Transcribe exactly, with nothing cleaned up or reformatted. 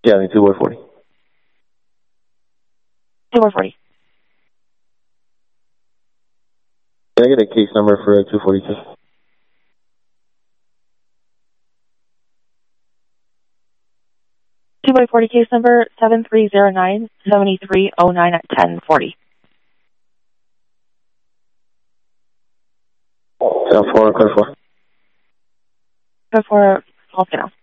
Yeah, I mean two by forty. two by forty. Can I get a case number for uh, two forty-two? two by forty case number seven three zero nine seven three zero nine at ten forty. seven four, code four. Code four, I'll get out.